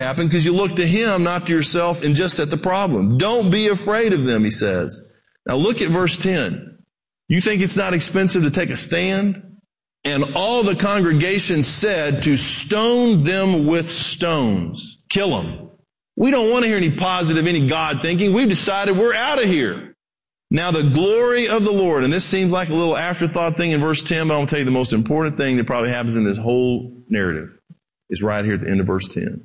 happen because you look to Him, not to yourself and just at the problem. Don't be afraid of them, He says. Now look at verse 10. You think it's not expensive to take a stand? And all the congregation said to stone them with stones. Kill them. We don't want to hear any positive, any God thinking. We've decided we're out of here. Now the glory of the Lord, and this seems like a little afterthought thing in verse 10, but I'm going to tell you the most important thing that probably happens in this whole narrative is right here at the end of verse 10.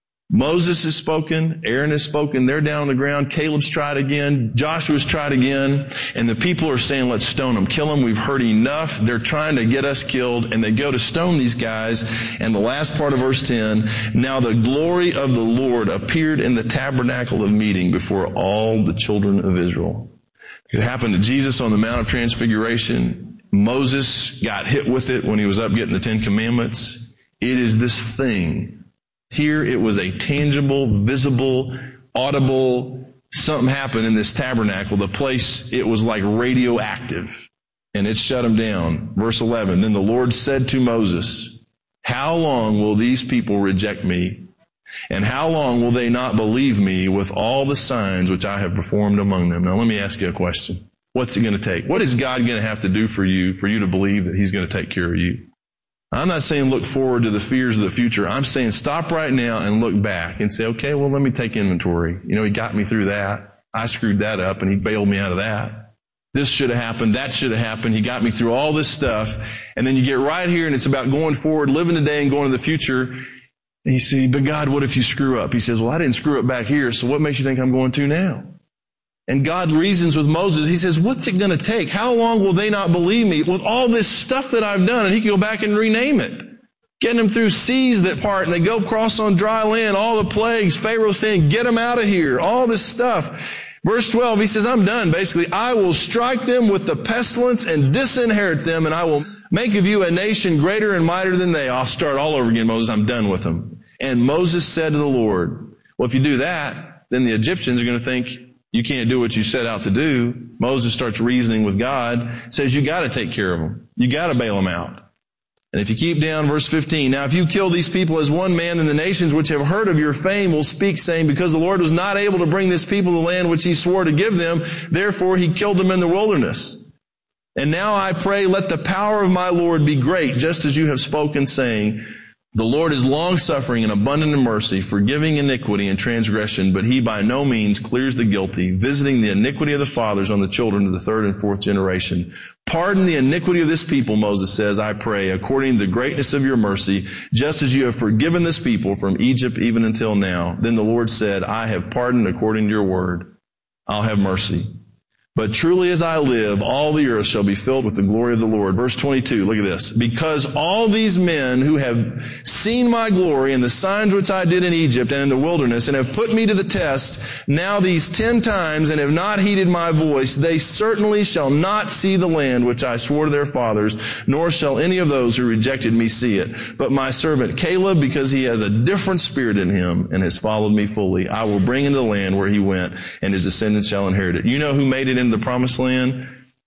Moses has spoken, Aaron has spoken, they're down on the ground, Caleb's tried again, Joshua's tried again, and the people are saying, let's stone them, kill them, we've heard enough, they're trying to get us killed, and they go to stone these guys, and the last part of verse 10, now the glory of the Lord appeared in the tabernacle of meeting before all the children of Israel. It happened to Jesus on the Mount of Transfiguration. Moses got hit with it when he was up getting the Ten Commandments. It is this thing. Here it was a tangible, visible, audible, something happened in this tabernacle. The place, it was like radioactive. And it shut them down. Verse 11, then the Lord said to Moses, how long will these people reject me? And how long will they not believe me with all the signs which I have performed among them? Now let me ask you a question. What's it going to take? What is God going to have to do for you to believe that He's going to take care of you? I'm not saying look forward to the fears of the future. I'm saying stop right now and look back and say, okay, well, let me take inventory. You know, He got me through that. I screwed that up and He bailed me out of that. This should have happened. That should have happened. He got me through all this stuff. And then you get right here and it's about going forward, living today and going to the future. And you say, but God, what if you screw up? He says, well, I didn't screw up back here. So what makes you think I'm going to now? And God reasons with Moses. He says, what's it going to take? How long will they not believe me with all this stuff that I've done? And He can go back and rename it. Getting them through seas that part and they go across on dry land, all the plagues, Pharaoh saying, get them out of here, all this stuff. Verse 12, he says, I'm done. Basically, I will strike them with the pestilence and disinherit them, and I will make of you a nation greater and mightier than they. I'll start all over again, Moses. I'm done with them. And Moses said to the Lord, well, if you do that, then the Egyptians are going to think, you can't do what you set out to do. Moses starts reasoning with God, says you got to take care of them. You got to bail them out. And if you keep down, verse 15, now if you kill these people as one man, then the nations which have heard of your fame will speak, saying, because the Lord was not able to bring this people to the land which He swore to give them, therefore He killed them in the wilderness. And now I pray, let the power of my Lord be great, just as you have spoken, saying, the Lord is long-suffering and abundant in mercy, forgiving iniquity and transgression, but He by no means clears the guilty, visiting the iniquity of the fathers on the children of the third and fourth generation. Pardon the iniquity of this people, Moses says, I pray, according to the greatness of your mercy, just as you have forgiven this people from Egypt even until now. Then the Lord said, I have pardoned according to your word. I'll have mercy. But truly as I live, all the earth shall be filled with the glory of the Lord. Verse 22, look at this. Because all these men who have seen my glory and the signs which I did in Egypt and in the wilderness and have put me to the test now these 10 times and have not heeded my voice, they certainly shall not see the land which I swore to their fathers, nor shall any of those who rejected me see it. But my servant Caleb, because he has a different spirit in him and has followed me fully, I will bring into the land where he went, and his descendants shall inherit it. You know who made it into the promised land?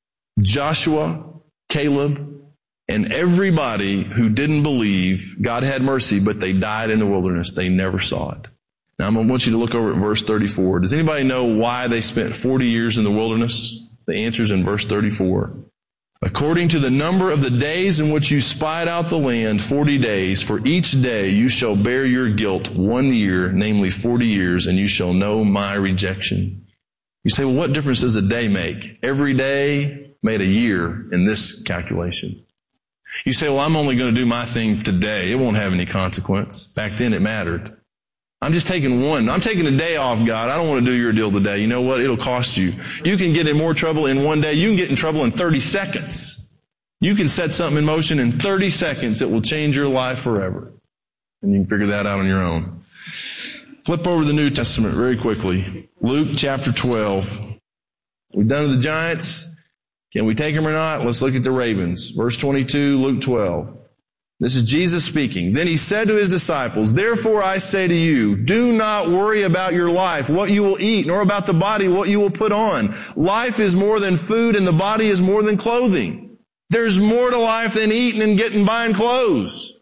Joshua, Caleb, and everybody who didn't believe. God had mercy, but they died in the wilderness. They never saw it. Now I want you to look over at verse 34. Does anybody know why they spent 40 years in the wilderness? The answer is in verse 34. According to the number of the days in which you spied out the land, 40 days, for each day you shall bear your guilt 1 year, namely 40 years, and you shall know my rejection. You say, well, what difference does a day make? Every day made a year in this calculation. You say, well, I'm only going to do my thing today. It won't have any consequence. Back then it mattered. I'm just taking one. I'm taking a day off, God. I don't want to do your deal today. You know what? It'll cost you. You can get in more trouble in one day. You can get in trouble in 30 seconds. You can set something in motion in 30 seconds. It will change your life forever. And you can figure that out on your own. Flip over the New Testament very quickly. Luke chapter 12. We've done the giants. Can we take them or not? Let's look at the ravens. Verse 22, Luke 12. This is Jesus speaking. Then He said to His disciples, therefore I say to you, do not worry about your life, what you will eat, nor about the body, what you will put on. Life is more than food, and the body is more than clothing. There's more to life than eating and getting buying clothes.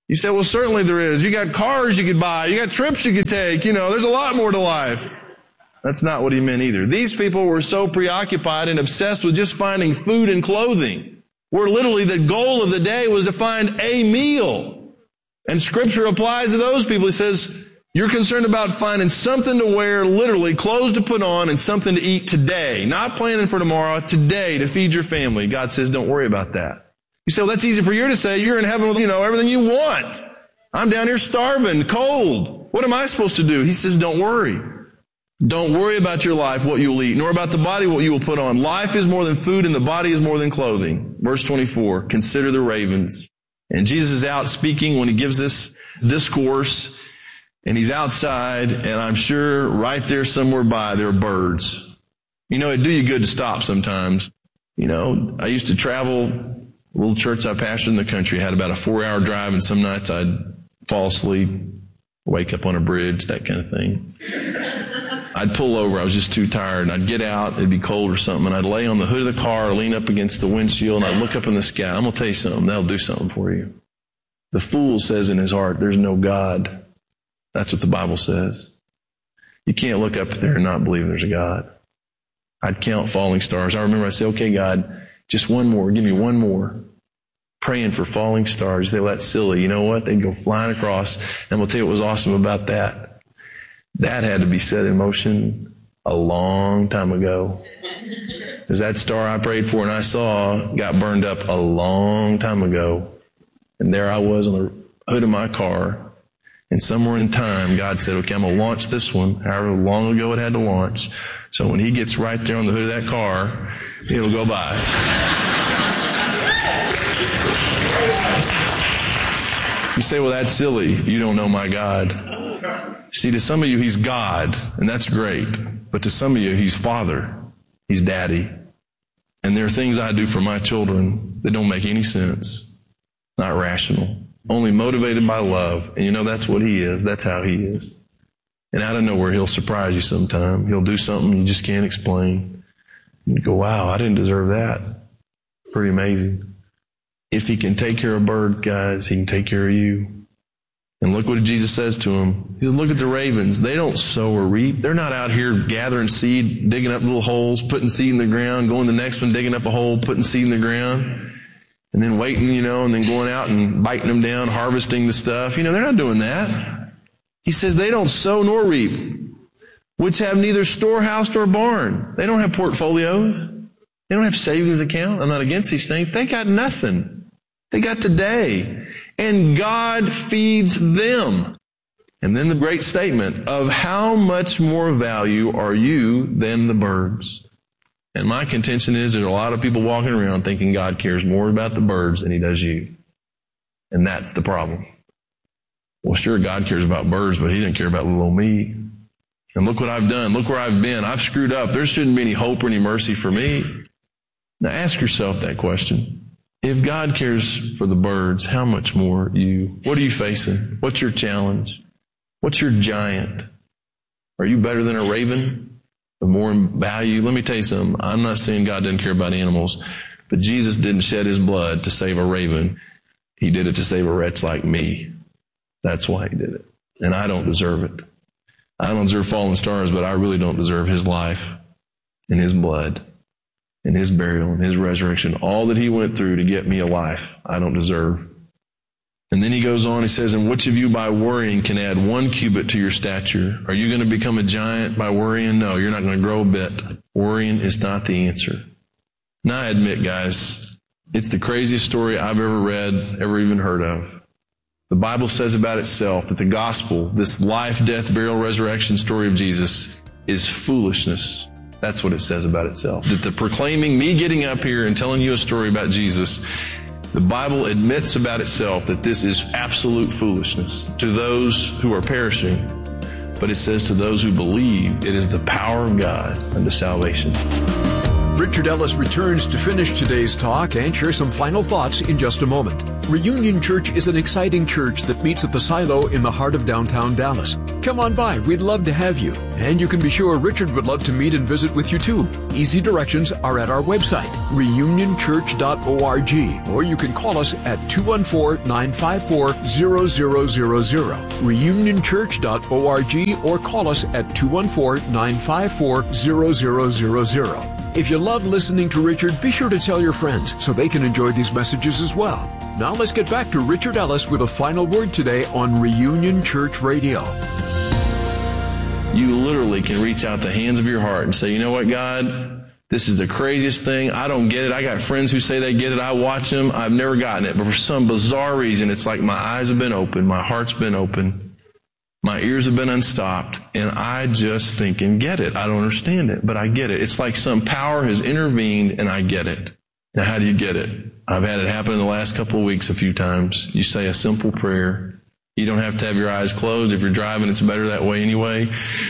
You say, well, certainly there is. You got cars you could buy. You got trips you could take. There's a lot more to life. That's not what he meant either. These people were so preoccupied and obsessed with just finding food and clothing, where literally the goal of the day was to find a meal. And Scripture applies to those people. It says, you're concerned about finding something to wear, literally clothes to put on and something to eat today. Not planning for tomorrow, today to feed your family. God says, don't worry about that. You say, well, that's easy for you to say. You're in heaven with, everything you want. I'm down here starving, cold. What am I supposed to do? He says, don't worry. Don't worry about your life, what you will eat, nor about the body, what you will put on. Life is more than food, and the body is more than clothing. Verse 24, consider the ravens. And Jesus is out speaking when he gives this discourse, and he's outside, and I'm sure right there somewhere by there are birds. It'd do you good to stop sometimes. I used to travel, a little church I pastored in the country had about a 4-hour drive, and some nights I'd fall asleep, wake up on a bridge, that kind of thing. I'd pull over. I was just too tired. And I'd get out. It'd be cold or something. And I'd lay on the hood of the car, lean up against the windshield, and I'd look up in the sky. I'm going to tell you something. That'll do something for you. The fool says in his heart, there's no God. That's what the Bible says. You can't look up there and not believe there's a God. I'd count falling stars. I remember I'd say, okay, God, just one more. Give me one more. Praying for falling stars. They let silly. You know what? They'd go flying across. And we'll tell you what was awesome about that. That had to be set in motion a long time ago. Because that star I prayed for and I saw got burned up a long time ago. And there I was on the hood of my car. And somewhere in time, God said, okay, I'm going to launch this one, however long ago it had to launch. So when he gets right there on the hood of that car, it'll go by. You say, well, that's silly. You don't know my God. See, to some of you, he's God, and that's great. But to some of you, he's Father. He's Daddy. And there are things I do for my children that don't make any sense. Not rational. Only motivated by love. And that's what he is. That's how he is. And out of nowhere, he'll surprise you sometime. He'll do something you just can't explain. And you go, wow, I didn't deserve that. Pretty amazing. If he can take care of birds, guys, he can take care of you. And look what Jesus says to him. He says, look at the ravens. They don't sow or reap. They're not out here gathering seed, digging up little holes, putting seed in the ground, going to the next one, digging up a hole, putting seed in the ground, and then waiting, and then going out and biting them down, harvesting the stuff. They're not doing that. He says they don't sow nor reap, which have neither storehouse nor barn. They don't have portfolios. They don't have savings account. I'm not against these things. They got nothing. They got today. And God feeds them. And then the great statement of how much more value are you than the birds? And my contention is there's a lot of people walking around thinking God cares more about the birds than he does you. And that's the problem. Well, sure, God cares about birds, but he didn't care about little old me. And look what I've done. Look where I've been. I've screwed up. There shouldn't be any hope or any mercy for me. Now ask yourself that question. If God cares for the birds, how much more you? What are you facing? What's your challenge? What's your giant? Are you better than a raven? Of more value? Let me tell you something. I'm not saying God doesn't care about animals, but Jesus didn't shed his blood to save a raven. He did it to save a wretch like me. That's why he did it. And I don't deserve it. I don't deserve fallen stars, but I really don't deserve his life and his blood and his burial and his resurrection. All that he went through to get me a life I don't deserve. And then he goes on, he says, and which of you by worrying can add 1 cubit to your stature? Are you going to become a giant by worrying? No, you're not going to grow a bit. Worrying is not the answer. Now I admit, guys, it's the craziest story I've ever read, ever even heard of. The Bible says about itself that the gospel, this life, death, burial, resurrection story of Jesus, is foolishness. That's what it says about itself. That the proclaiming, me getting up here and telling you a story about Jesus, the Bible admits about itself that this is absolute foolishness to those who are perishing. But it says to those who believe, it is the power of God unto salvation. Richard Ellis returns to finish today's talk and share some final thoughts in just a moment. Reunion Church is an exciting church that meets at the Silo in the heart of downtown Dallas. Come on by. We'd love to have you. And you can be sure Richard would love to meet and visit with you too. Easy directions are at our website, reunionchurch.org, or you can call us at 214-954-0000, reunionchurch.org, or call us at 214-954-0000. If you love listening to Richard, be sure to tell your friends so they can enjoy these messages as well. Now let's get back to Richard Ellis with a final word today on Reunion Church Radio. You literally can reach out the hands of your heart and say, you know what, God, this is the craziest thing. I don't get it. I got friends who say they get it. I watch them. I've never gotten it. But for some bizarre reason, it's like my eyes have been opened. My heart's been open. My ears have been unstopped, and I just think and get it. I don't understand it, but I get it. It's like some power has intervened, and I get it. Now, how do you get it? I've had it happen in the last couple of weeks a few times. You say a simple prayer. You don't have to have your eyes closed. If you're driving, it's better that way anyway.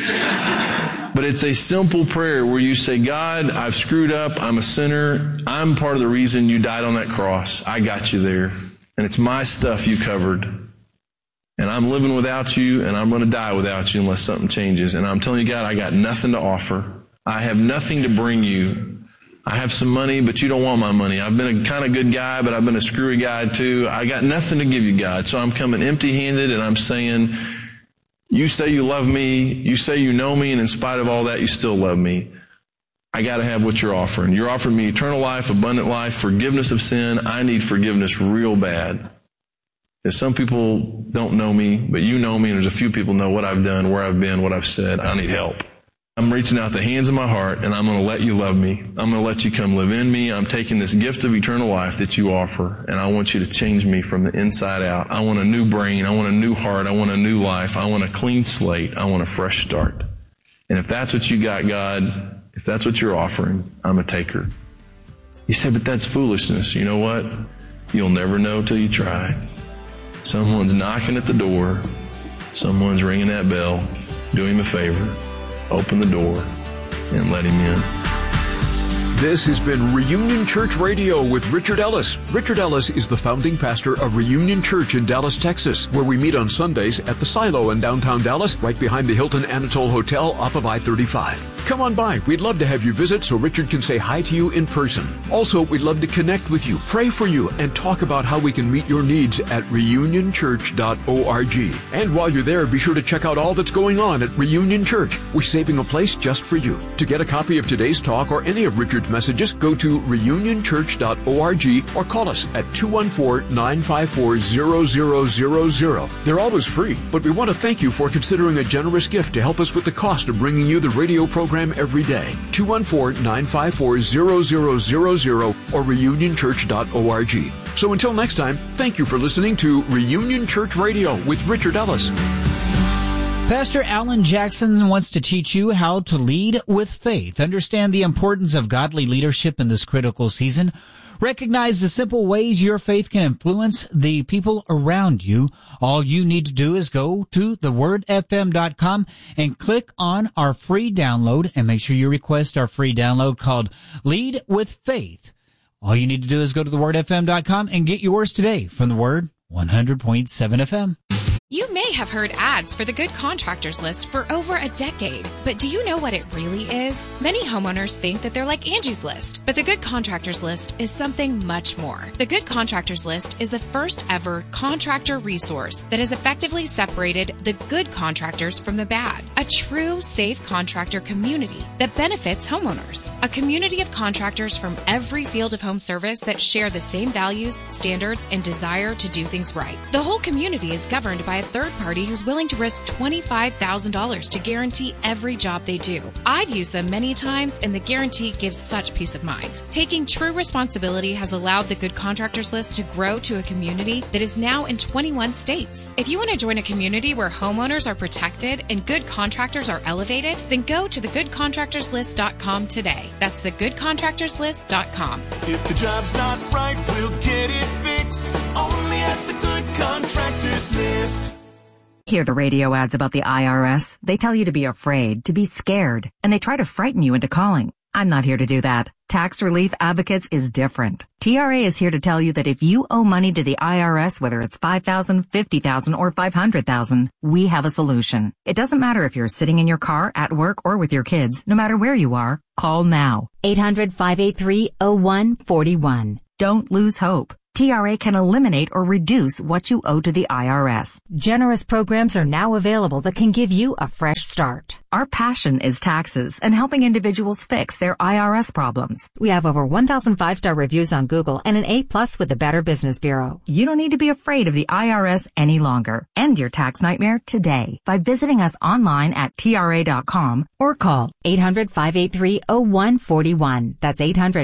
But it's a simple prayer where you say, God, I've screwed up. I'm a sinner. I'm part of the reason you died on that cross. I got you there. And it's my stuff you covered. And I'm living without you, and I'm going to die without you unless something changes. And I'm telling you, God, I got nothing to offer. I have nothing to bring you. I have some money, but you don't want my money. I've been a kind of good guy, but I've been a screwy guy too. I got nothing to give you, God. So I'm coming empty-handed, and I'm saying, you say you love me, you say you know me, and in spite of all that, you still love me. I got to have what you're offering. You're offering me eternal life, abundant life, forgiveness of sin. I need forgiveness real bad. Some people don't know me, but you know me, and there's a few people know what I've done, where I've been, what I've said. I need help. I'm reaching out the hands of my heart, and I'm going to let you love me. I'm going to let you come live in me. I'm taking this gift of eternal life that you offer, and I want you to change me from the inside out. I want a new brain. I want a new heart. I want a new life. I want a clean slate. I want a fresh start. And if that's what you got, God, if that's what you're offering, I'm a taker. You say, but that's foolishness. You know what? You'll never know till you try. Someone's knocking at the door. Someone's ringing that bell. Do him a favor. Open the door and let him in. This has been Reunion Church Radio with Richard Ellis. Richard Ellis is the founding pastor of Reunion Church in Dallas, Texas, where we meet on Sundays at the Silo in downtown Dallas, right behind the Hilton Anatole Hotel off of I-35. Come on by. We'd love to have you visit so Richard can say hi to you in person. Also, we'd love to connect with you, pray for you, and talk about how we can meet your needs at reunionchurch.org. And while you're there, be sure to check out all that's going on at Reunion Church. We're saving a place just for you. To get a copy of today's talk or any of Richard's messages, go to reunionchurch.org or call us at 214-954-0000. They're always free, but we want to thank you for considering a generous gift to help us with the cost of bringing you the radio program every day. 214-954-0000 or reunionchurch.org. So until next time, thank you for listening to Reunion Church Radio with Richard Ellis. Pastor Alan Jackson wants to teach you how to lead with faith. Understand the importance of godly leadership in this critical season. Recognize the simple ways your faith can influence the people around you. All you need to do is go to thewordfm.com and click on our free download, and make sure you request our free download called Lead with Faith. All you need to do is go to thewordfm.com and get yours today from The Word 100.7 FM. You may have heard ads for the Good Contractors List for over a decade, but do you know what it really is? Many homeowners think that they're like Angie's List, but the Good Contractors List is something much more. The Good Contractors List is the first ever contractor resource that has effectively separated the good contractors from the bad. A true safe contractor community that benefits homeowners. A community of contractors from every field of home service that share the same values, standards, and desire to do things right. The whole community is governed by a third party who's willing to risk $25,000 to guarantee every job they do. I've used them many times, and the guarantee gives such peace of mind. Taking true responsibility has allowed the Good Contractors List to grow to a community that is now in 21 states. If you want to join a community where homeowners are protected and good contractors are elevated, then go to thegoodcontractorslist.com today. That's thegoodcontractorslist.com. If the job's not right, we'll get it fixed. Only at the Good Contractors List. Hear the radio ads about the IRS? They tell you to be afraid, to be scared, and they try to frighten you into calling. I'm not here to do that. Tax Relief Advocates is different. TRA is here to tell you that if you owe money to the IRS, whether it's $5,000, $50,000, or $500,000, we have a solution. It doesn't matter if you're sitting in your car, at work, or with your kids. No matter where you are, call now. 800-583-0141. Don't lose hope. TRA can eliminate or reduce what you owe to the IRS. Generous programs are now available that can give you a fresh start. Our passion is taxes and helping individuals fix their IRS problems. We have over 1,000 5-star reviews on Google and an A+ with the Better Business Bureau. You don't need to be afraid of the IRS any longer. End your tax nightmare today by visiting us online at TRA.com or call 800-583-0141. That's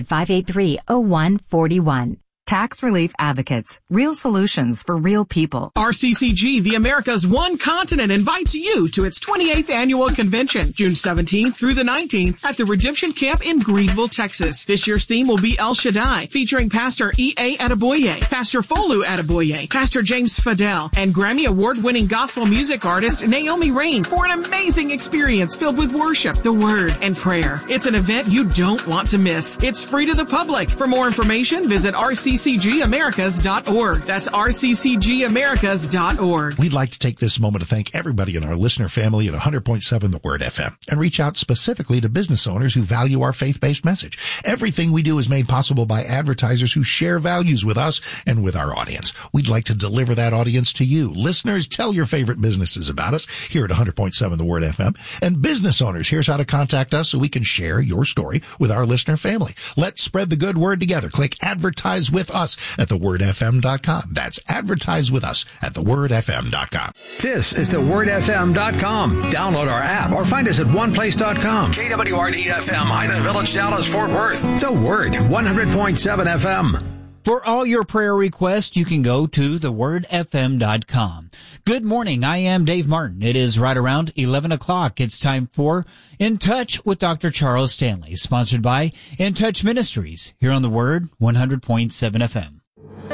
800-583-0141. Tax Relief Advocates. Real solutions for real people. RCCG, the America's One Continent, invites you to its 28th annual convention, June 17th through the 19th at the Redemption Camp in Greenville, Texas. This year's theme will be El Shaddai, featuring Pastor E.A. Adeboye, Pastor Folu Adeboye, Pastor James Fidel, and Grammy Award-winning gospel music artist Naomi Rain for an amazing experience filled with worship, the Word, and prayer. It's an event you don't want to miss. It's free to the public. For more information, visit rccgamericas.org. That's rccgamericas.org. We'd like to take this moment to thank everybody in our listener family at 100.7 The Word FM and reach out specifically to business owners who value our faith-based message. Everything we do is made possible by advertisers who share values with us and with our audience. We'd like to deliver that audience to you. Listeners, tell your favorite businesses about us here at 100.7 The Word FM. And business owners, here's how to contact us so we can share your story with our listener family. Let's spread the good word together. Click Advertise with us at thewordfm.com. That's Advertise with us at thewordfm.com. This is thewordfm.com. Download our app or find us at oneplace.com. KWRD-FM, Highland Village, Dallas, Fort Worth. The Word, 100.7 FM. For all your prayer requests, you can go to thewordfm.com. Good morning. I am Dave Martin. It is right around 11 o'clock. It's time for In Touch with Dr. Charles Stanley, sponsored by In Touch Ministries, here on the Word 100.7 FM.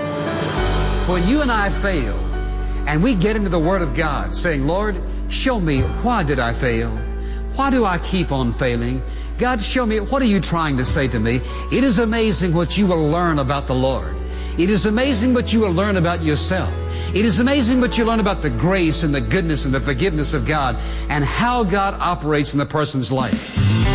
When you and I fail, and we get into the Word of God, saying, Lord, show me, why did I fail? Why do I keep on failing? God, show me, what are you trying to say to me? It is amazing what you will learn about the Lord. It is amazing what you will learn about yourself. It is amazing what you learn about the grace and the goodness and the forgiveness of God and how God operates in the person's life.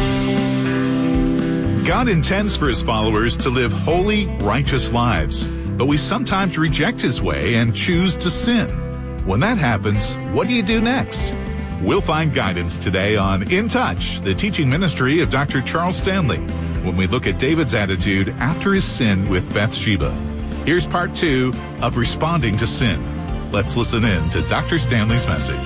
God intends for His followers to live holy, righteous lives, but we sometimes reject His way and choose to sin. When that happens, what do you do next? We'll find guidance today on In Touch, the teaching ministry of Dr. Charles Stanley, when we look at David's attitude after his sin with Bathsheba. Here's part 2 of responding to sin. Let's listen in to Dr. Stanley's message.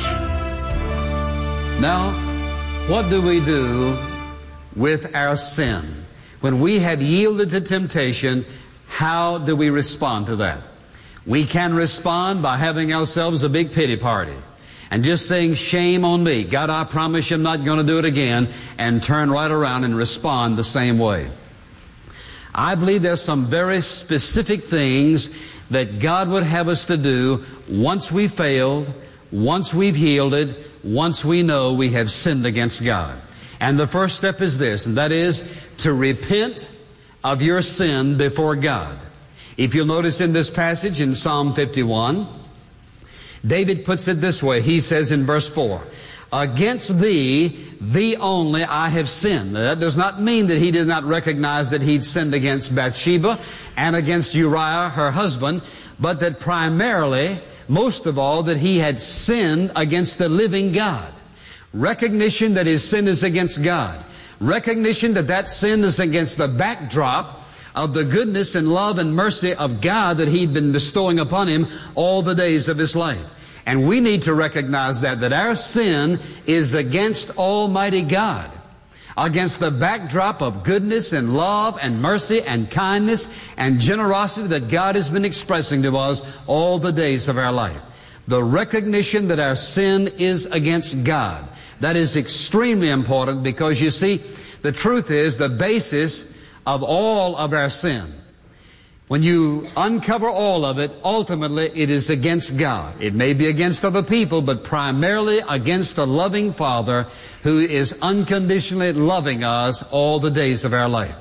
Now, what do we do with our sin? When we have yielded to temptation, how do we respond to that? We can respond by having ourselves a big pity party and just saying, shame on me. God, I promise you I'm not going to do it again, and turn right around and respond the same way. I believe there's some very specific things that God would have us to do once we've failed, once we've yielded, once we know we have sinned against God. And the first step is this, and that is to repent of your sin before God. If you'll notice in this passage in Psalm 51, David puts it this way. He says in verse 4, against thee, thee only, I have sinned. Now, that does not mean that he did not recognize that he'd sinned against Bathsheba and against Uriah, her husband, but that primarily, most of all, that he had sinned against the living God. Recognition that his sin is against God. Recognition that that sin is against the backdrop of the goodness and love and mercy of God that He'd been bestowing upon him all the days of his life. And we need to recognize that our sin is against Almighty God, against the backdrop of goodness and love and mercy and kindness and generosity that God has been expressing to us all the days of our life. The recognition that our sin is against God. That is extremely important because, you see, the truth is the basis of all of our sin. When you uncover all of it, ultimately it is against God. It may be against other people, but primarily against the loving Father who is unconditionally loving us all the days of our life.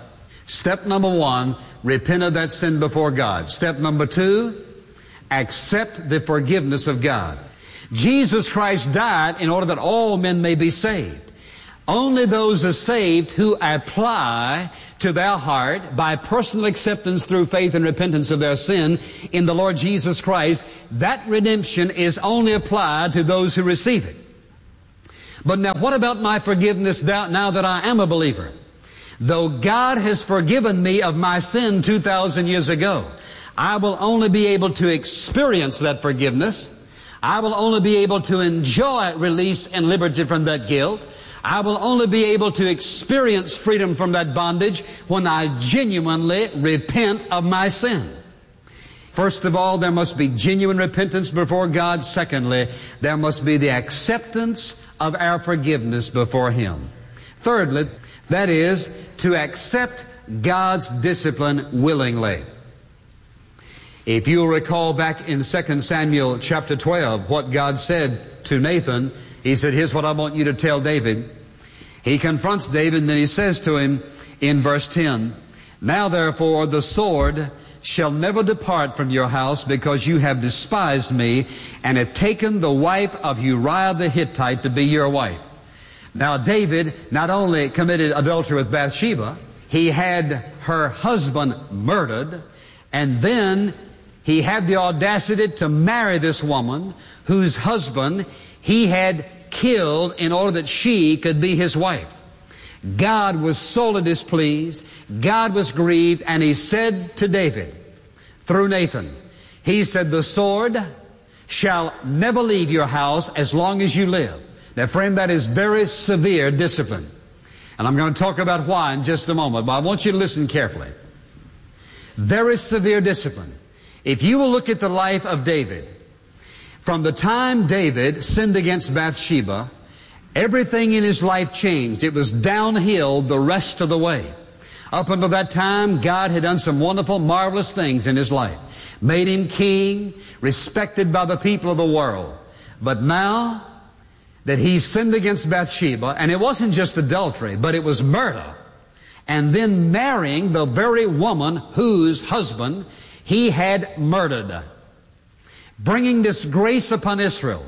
Step number 1, repent of that sin before God. Step number 2, accept the forgiveness of God. Jesus Christ died in order that all men may be saved. Only those are saved who apply to their heart by personal acceptance through faith and repentance of their sin in the Lord Jesus Christ. That redemption is only applied to those who receive it. But now what about my forgiveness now that I am a believer? Though God has forgiven me of my sin 2,000 years ago, I will only be able to experience that forgiveness. I will only be able to enjoy release and liberty from that guilt. I will only be able to experience freedom from that bondage when I genuinely repent of my sin. First of all, there must be genuine repentance before God. Secondly, there must be the acceptance of our forgiveness before Him. Thirdly, that is, to accept God's discipline willingly. If you'll recall back in 2 Samuel chapter 12, what God said to Nathan, He said, here's what I want you to tell David. He confronts David and then He says to him in verse 10, now therefore the sword shall never depart from your house, because you have despised me and have taken the wife of Uriah the Hittite to be your wife. Now David not only committed adultery with Bathsheba, he had her husband murdered, and then he had the audacity to marry this woman whose husband he had killed in order that she could be his wife. God was sorely displeased. God was grieved, and He said to David, through Nathan, He said, the sword shall never leave your house as long as you live. Now, friend, that is very severe discipline. And I'm going to talk about why in just a moment, but I want you to listen carefully. Very severe discipline. If you will look at the life of David, from the time David sinned against Bathsheba, everything in his life changed. It was downhill the rest of the way. Up until that time, God had done some wonderful, marvelous things in his life. Made him king, respected by the people of the world. But now that he sinned against Bathsheba, and it wasn't just adultery, but it was murder, and then marrying the very woman whose husband he had murdered, bringing disgrace upon Israel.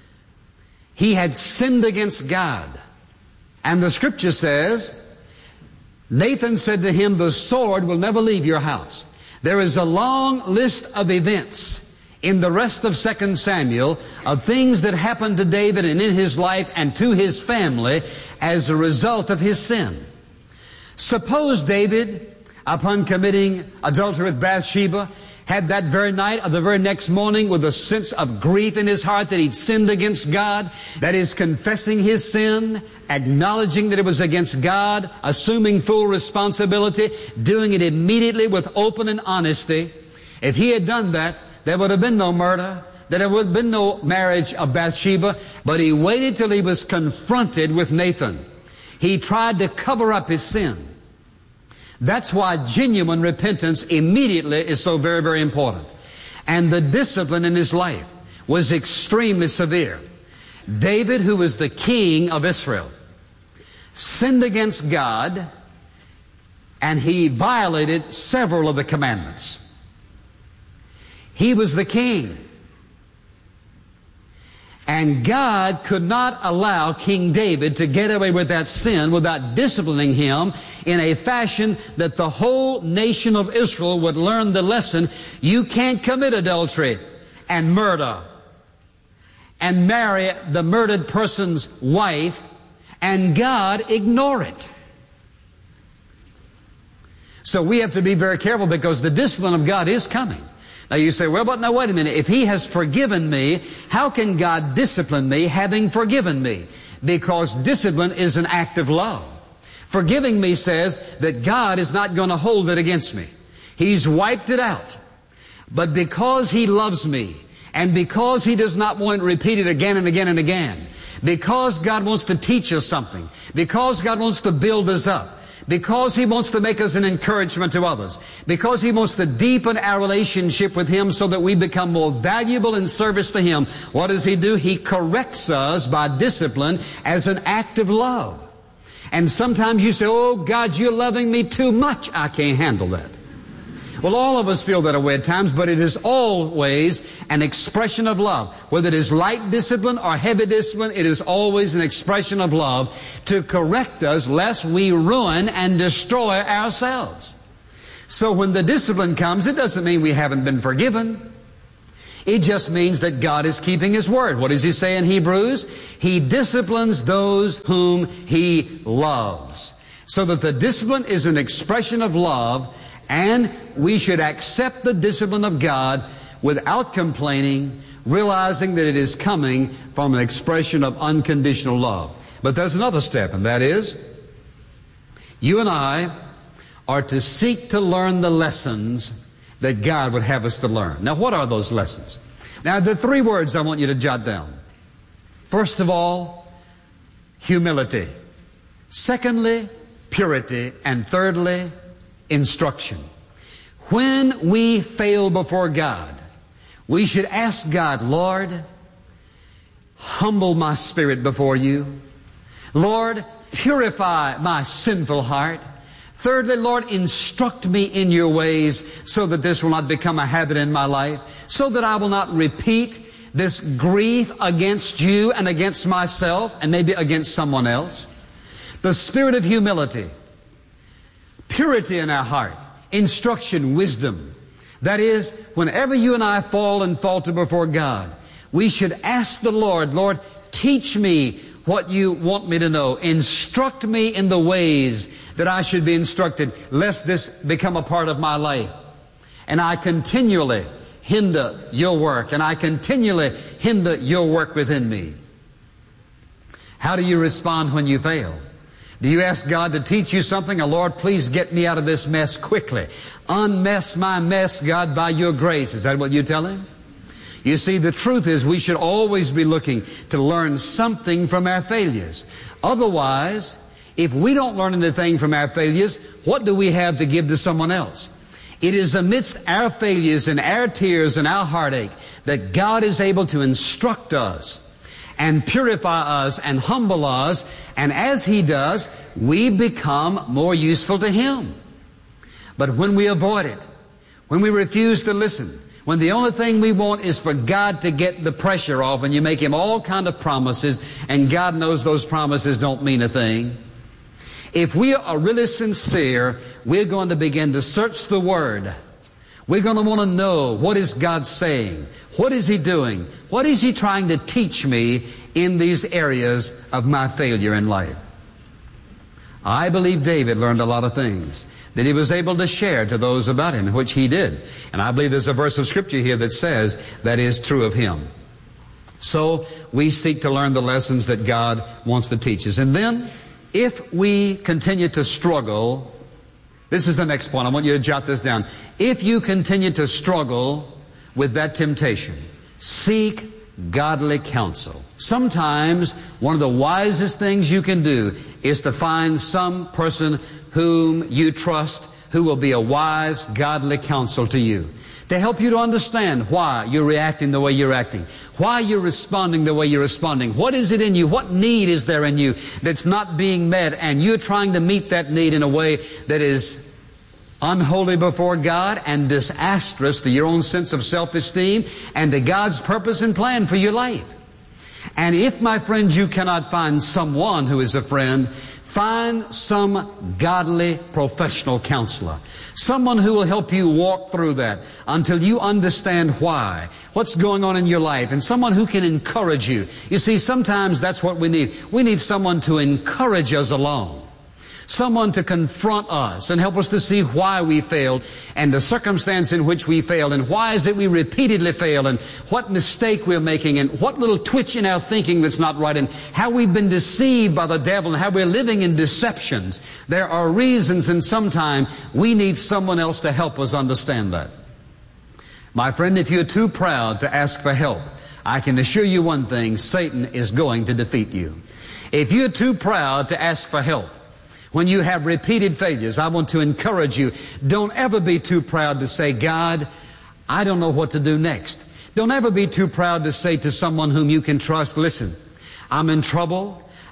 He had sinned against God. And the scripture says, Nathan said to him, the sword will never leave your house. There is a long list of events in the rest of 2 Samuel of things that happened to David and in his life and to his family as a result of his sin. Suppose David, upon committing adultery with Bathsheba, had that very night or the very next morning with a sense of grief in his heart that he'd sinned against God, that is, confessing his sin, acknowledging that it was against God, assuming full responsibility, doing it immediately with open and honesty. If he had done that, there would have been no murder, there would have been no marriage of Bathsheba, but he waited till he was confronted with Nathan. He tried to cover up his sin. That's why genuine repentance immediately is so very, very important. And the discipline in his life was extremely severe. David, who was the king of Israel, sinned against God, and he violated several of the commandments. He was the king. And God could not allow King David to get away with that sin without disciplining him in a fashion that the whole nation of Israel would learn the lesson. You can't commit adultery and murder and marry the murdered person's wife and God ignore it. So we have to be very careful, because the discipline of God is coming. Now you say, well, but now wait a minute. If He has forgiven me, how can God discipline me having forgiven me? Because discipline is an act of love. Forgiving me says that God is not going to hold it against me. He's wiped it out. But because He loves me, and because He does not want it repeated again and again and again, because God wants to teach us something, because God wants to build us up, because He wants to make us an encouragement to others, because He wants to deepen our relationship with Him so that we become more valuable in service to Him, what does He do? He corrects us by discipline as an act of love. And sometimes you say, oh, God, you're loving me too much. I can't handle that. Well, all of us feel that way at times, but it is always an expression of love. Whether it is light discipline or heavy discipline, it is always an expression of love to correct us lest we ruin and destroy ourselves. So when the discipline comes, it doesn't mean we haven't been forgiven. It just means that God is keeping His word. What does He say in Hebrews? He disciplines those whom He loves. So that the discipline is an expression of love, and we should accept the discipline of God without complaining, realizing that it is coming from an expression of unconditional love. But there's another step, and that is, you and I are to seek to learn the lessons that God would have us to learn. Now, what are those lessons? Now, there are three words I want you to jot down. First of all, humility. Secondly, purity. And thirdly, instruction. When we fail before God, we should ask God, Lord, humble my spirit before you. Lord, purify my sinful heart. Thirdly, Lord, instruct me in your ways so that this will not become a habit in my life, so that I will not repeat this grief against you and against myself and maybe against someone else. The spirit of humility, purity in our heart, instruction, wisdom. That is, whenever you and I fall and falter before God, we should ask the Lord, Lord, teach me what you want me to know. Instruct me in the ways that I should be instructed, lest this become a part of my life. And I continually hinder your work, and I continually hinder your work within me. How do you respond when you fail? Do you ask God to teach you something? Or, Lord, please get me out of this mess quickly. Unmess my mess, God, by your grace. Is that what you tell Him? You see, the truth is we should always be looking to learn something from our failures. Otherwise, if we don't learn anything from our failures, what do we have to give to someone else? It is amidst our failures and our tears and our heartache that God is able to instruct us and purify us and humble us. And as He does, we become more useful to Him. But when we avoid it, when we refuse to listen, when the only thing we want is for God to get the pressure off, and you make Him all kind of promises, and God knows those promises don't mean a thing. If we are really sincere, we're going to begin to search the Word. We're going to want to know, what is God saying? What is He doing? What is He trying to teach me in these areas of my failure in life? I believe David learned a lot of things that he was able to share to those about him, which he did. And I believe there's a verse of Scripture here that says that is true of him. So we seek to learn the lessons that God wants to teach us. And then, if we continue to struggle, this is the next point. I want you to jot this down. If you continue to struggle with that temptation, seek godly counsel. Sometimes one of the wisest things you can do is to find some person whom you trust, who will be a wise, godly counsel to you, to help you to understand why you're reacting the way you're acting, why you're responding the way you're responding. What is it in you? What need is there in you that's not being met, and you're trying to meet that need in a way that is unholy before God and disastrous to your own sense of self-esteem and to God's purpose and plan for your life. And if, my friends, you cannot find someone who is a friend, find some godly professional counselor. Someone who will help you walk through that until you understand why, what's going on in your life, and someone who can encourage you. You see, sometimes that's what we need. We need someone to encourage us along. Someone to confront us and help us to see why we failed and the circumstance in which we failed and why is it we repeatedly fail and what mistake we're making and what little twitch in our thinking that's not right and how we've been deceived by the devil and how we're living in deceptions. There are reasons, and sometimes we need someone else to help us understand that. My friend, if you're too proud to ask for help, I can assure you one thing: Satan is going to defeat you. If you're too proud to ask for help, when you have repeated failures, I want to encourage you, don't ever be too proud to say, God, I don't know what to do next. Don't ever be too proud to say to someone whom you can trust, listen, I'm in trouble.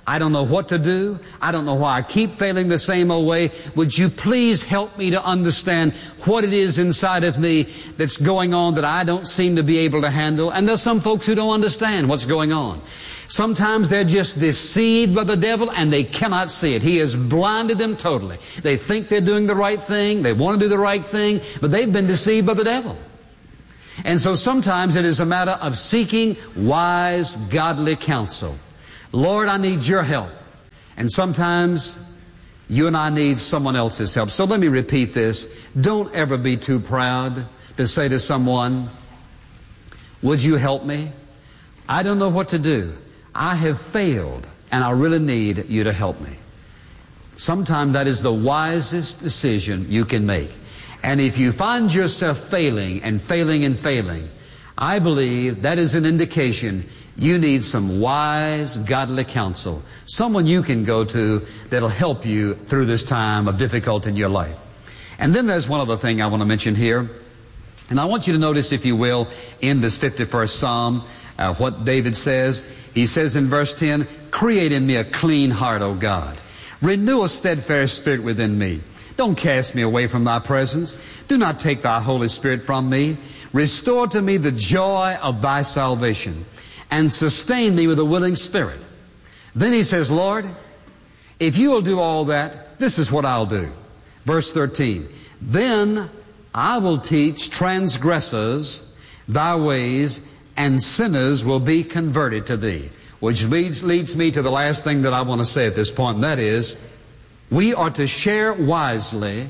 I don't know what to do. I don't know why I keep failing the same old way. Would you please help me to understand what it is inside of me that's going on that I don't seem to be able to handle? And there's some folks who don't understand what's going on. Sometimes they're just deceived by the devil and they cannot see it. He has blinded them totally. They think they're doing the right thing. They want to do the right thing, but they've been deceived by the devil. And so sometimes it is a matter of seeking wise, godly counsel. Lord, I need your help. And sometimes you and I need someone else's help. So let me repeat this. Don't ever be too proud to say to someone, would you help me? I don't know what to do. I have failed and I really need you to help me. Sometimes that is the wisest decision you can make. And if you find yourself failing and failing and failing, I believe that is an indication you need some wise, godly counsel. Someone you can go to that'll help you through this time of difficulty in your life. And then there's one other thing I want to mention here. And I want you to notice, if you will, in this 51st Psalm, what David says. He says in verse 10, create in me a clean heart, O God. Renew a steadfast spirit within me. Don't cast me away from thy presence. Do not take thy Holy Spirit from me. Restore to me the joy of thy salvation and sustain me with a willing spirit. Then he says, Lord, if you will do all that, this is what I'll do. Verse 13, then I will teach transgressors thy ways, and sinners will be converted to thee. Which leads me to the last thing that I want to say at this point, and that is, we are to share wisely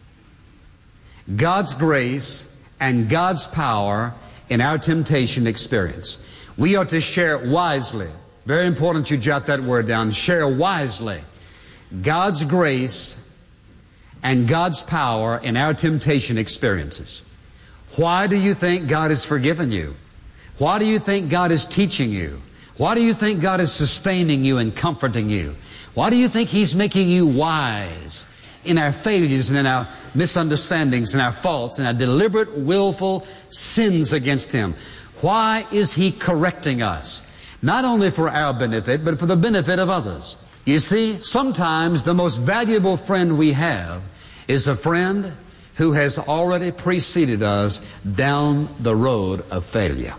God's grace and God's power in our temptation experience. We are to share wisely. Very important you jot that word down. Share wisely God's grace and God's power in our temptation experiences. Why do you think God has forgiven you? Why do you think God is teaching you? Why do you think God is sustaining you and comforting you? Why do you think He's making you wise in our failures and in our misunderstandings and our faults and our deliberate, willful sins against Him? Why is He correcting us? Not only for our benefit, but for the benefit of others. You see, sometimes the most valuable friend we have is a friend who has already preceded us down the road of failure.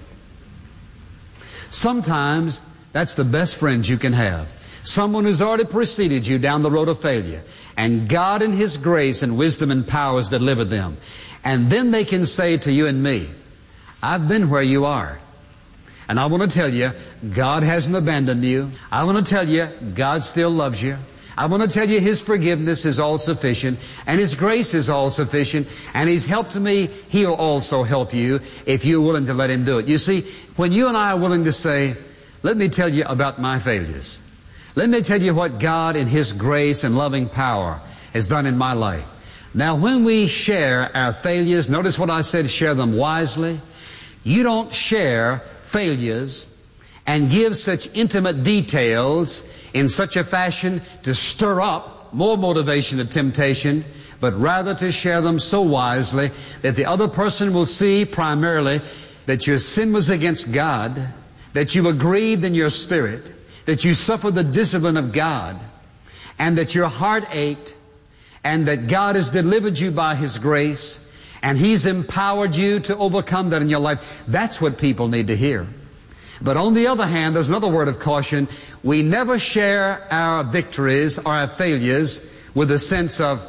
Sometimes that's the best friend you can have. Someone who's already preceded you down the road of failure. And God in His grace and wisdom and power has delivered them. And then they can say to you and me, I've been where you are. And I want to tell you, God hasn't abandoned you. I want to tell you, God still loves you. I want to tell you His forgiveness is all sufficient, and His grace is all sufficient, and He's helped me. He'll also help you if you're willing to let Him do it. You see, when you and I are willing to say, let me tell you about my failures. Let me tell you what God in His grace and loving power has done in my life. Now, when we share our failures, notice what I said, share them wisely. You don't share failures and give such intimate details in such a fashion to stir up more motivation to temptation, but rather to share them so wisely that the other person will see primarily that your sin was against God, that you were grieved in your spirit, that you suffered the discipline of God, and that your heart ached, and that God has delivered you by His grace, and He's empowered you to overcome that in your life. That's what people need to hear. But on the other hand, there's another word of caution. We never share our victories or our failures with a sense of,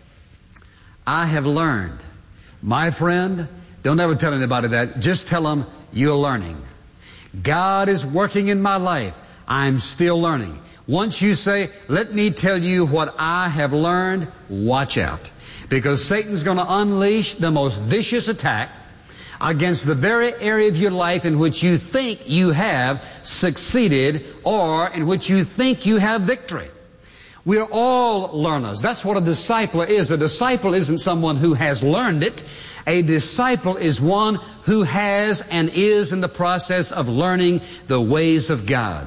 I have learned. My friend, don't ever tell anybody that. Just tell them, you're learning. God is working in my life. I'm still learning. Once you say, let me tell you what I have learned, watch out. Because Satan's going to unleash the most vicious attack against the very area of your life in which you think you have succeeded or in which you think you have victory. We're all learners. That's what a disciple is. A disciple isn't someone who has learned it. A disciple is one who has and is in the process of learning the ways of God.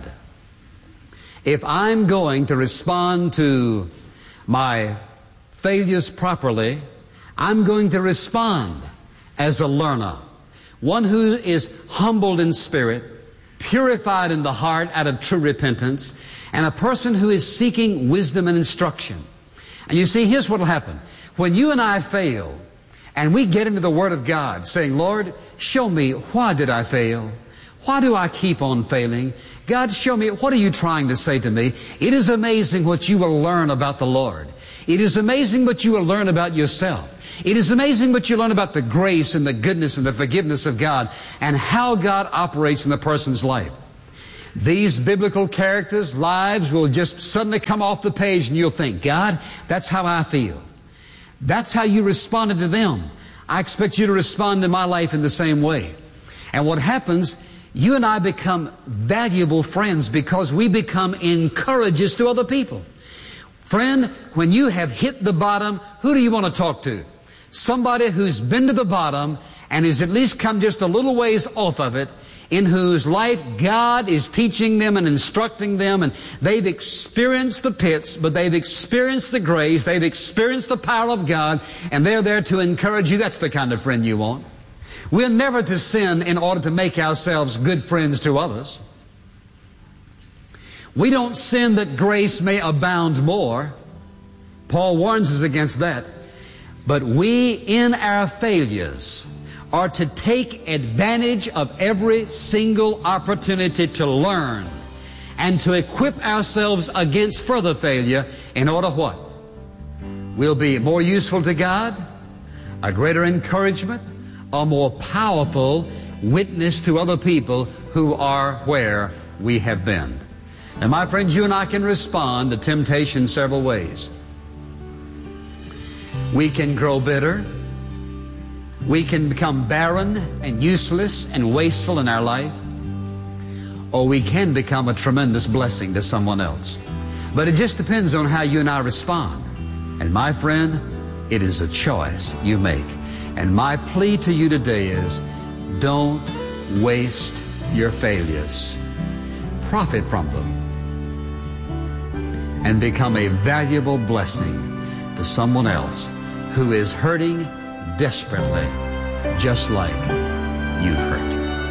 If I'm going to respond to my failures properly, I'm going to respond as a learner. One who is humbled in spirit, purified in the heart out of true repentance, and a person who is seeking wisdom and instruction. And you see, here's what will happen. When you and I fail, and we get into the Word of God, saying, Lord, show me, why did I fail? Why do I keep on failing? God, show me, what are you trying to say to me? It is amazing what you will learn about the Lord. It is amazing what you will learn about yourself. It is amazing what you learn about the grace and the goodness and the forgiveness of God and how God operates in the person's life. These biblical characters' lives will just suddenly come off the page and you'll think, God, that's how I feel. That's how you responded to them. I expect you to respond to my life in the same way. And what happens, you and I become valuable friends because we become encouragers to other people. Friend, when you have hit the bottom, who do you want to talk to? Somebody who's been to the bottom and has at least come just a little ways off of it, in whose life God is teaching them and instructing them, and they've experienced the pits, but they've experienced the grace, they've experienced the power of God, and they're there to encourage you. That's the kind of friend you want. We're never to sin in order to make ourselves good friends to others. We don't sin that grace may abound more. Paul warns us against that. But we, in our failures, are to take advantage of every single opportunity to learn and to equip ourselves against further failure in order what? We'll be more useful to God, a greater encouragement, a more powerful witness to other people who are where we have been. Now, my friends, you and I can respond to temptation several ways. We can grow bitter. We can become barren and useless and wasteful in our life. Or we can become a tremendous blessing to someone else. But it just depends on how you and I respond. And my friend, it is a choice you make. And my plea to you today is, don't waste your failures. Profit from them. And become a valuable blessing to someone else who is hurting desperately, just like you've hurt.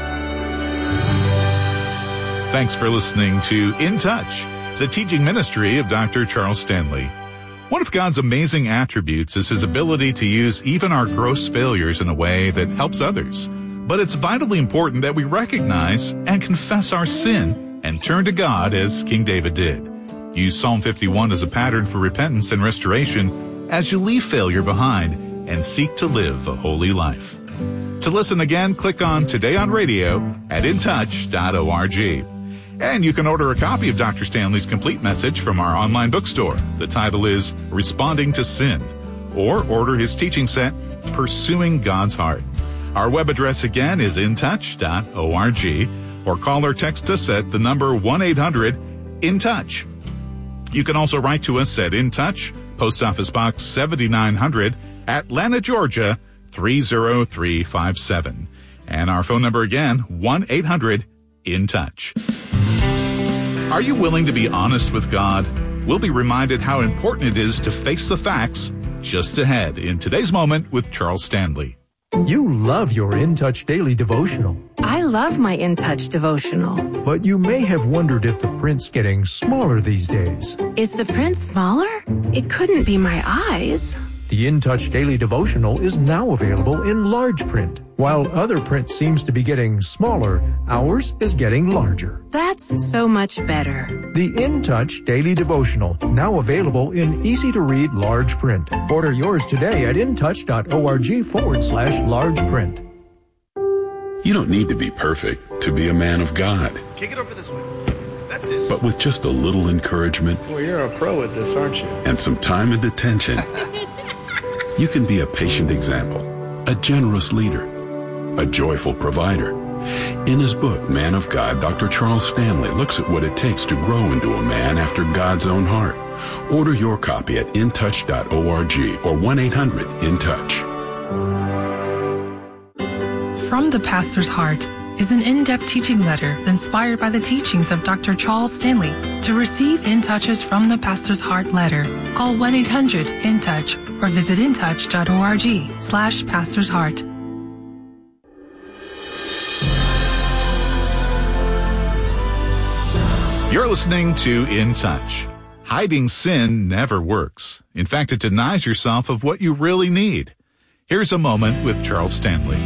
Thanks for listening to In Touch, the teaching ministry of Dr. Charles Stanley. One of God's amazing attributes is His ability to use even our gross failures in a way that helps others. But it's vitally important that we recognize and confess our sin and turn to God as King David did. Use Psalm 51 as a pattern for repentance and restoration as you leave failure behind and seek to live a holy life. To listen again, click on Today on Radio at intouch.org. And you can order a copy of Dr. Stanley's complete message from our online bookstore. The title is Responding to Sin. Or order his teaching set, Pursuing God's Heart. Our web address again is intouch.org. Or call or text us at the number 1-800-IN-TOUCH. You can also write to us at In Touch, Post Office Box 7900, Atlanta, Georgia, 30357. And our phone number again, 1-800-IN-TOUCH. Are you willing to be honest with God? We'll be reminded how important it is to face the facts just ahead in today's moment with Charles Stanley. You love your In Touch Daily Devotional. I love my In Touch Devotional. But you may have wondered if the print's getting smaller these days. Is the print smaller? It couldn't be my eyes. The In Touch Daily Devotional is now available in large print. While other print seems to be getting smaller, ours is getting larger. That's so much better. The In Touch Daily Devotional, now available in easy-to-read large print. Order yours today at intouch.org/large print. You don't need to be perfect to be a man of God. Kick it over this way. That's it. But with just a little encouragement... Well, you're a pro at this, aren't you? ...and some time and attention, you can be a patient example, a generous leader, a joyful provider. In his book, Man of God, Dr. Charles Stanley looks at what it takes to grow into a man after God's own heart. Order your copy at intouch.org or 1-800-IN-TOUCH. From the Pastor's Heart is an in-depth teaching letter inspired by the teachings of Dr. Charles Stanley. To receive In Touch's From the Pastor's Heart letter, call 1-800-IN-TOUCH or visit intouch.org/Pastor's Heart. You're listening to In Touch. Hiding sin never works. In fact, it denies yourself of what you really need. Here's a moment with Charles Stanley.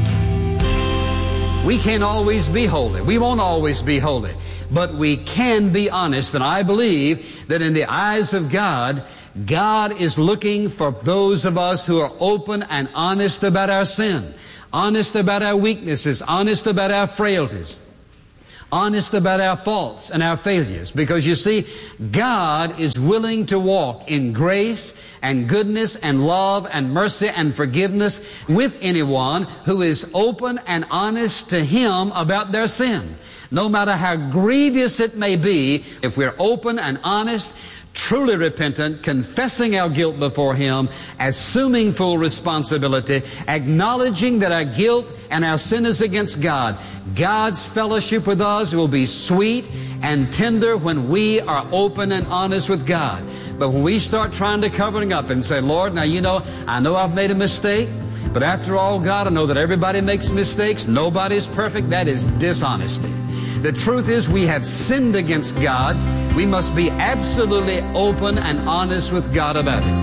We can't always be holy. We won't always be holy. But we can be honest. And I believe that in the eyes of God, God is looking for those of us who are open and honest about our sin, honest about our weaknesses, honest about our frailties, honest about our faults and our failures. Because you see, God is willing to walk in grace and goodness and love and mercy and forgiveness with anyone who is open and honest to Him about their sin. No matter how grievous it may be, if we're open and honest, truly repentant, confessing our guilt before Him, assuming full responsibility, acknowledging that our guilt and our sin is against God, God's fellowship with us will be sweet and tender when we are open and honest with God. But when we start trying to covering up and say, Lord, now I know I've made a mistake, but after all, God, I know that everybody makes mistakes. Nobody's perfect. That is dishonesty. The truth is we have sinned against God. We must be absolutely open and honest with God about it.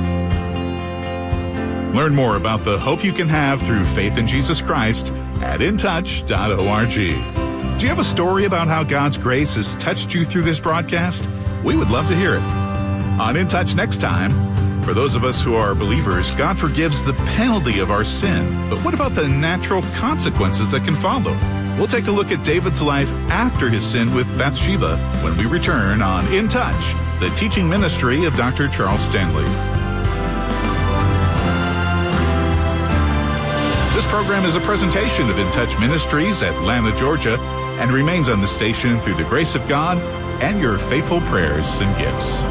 Learn more about the hope you can have through faith in Jesus Christ at intouch.org. Do you have a story about how God's grace has touched you through this broadcast? We would love to hear it. On In Touch next time, for those of us who are believers, God forgives the penalty of our sin. But what about the natural consequences that can follow? We'll take a look at David's life after his sin with Bathsheba when we return on In Touch, the teaching ministry of Dr. Charles Stanley. This program is a presentation of In Touch Ministries, Atlanta, Georgia, and remains on the station through the grace of God and your faithful prayers and gifts.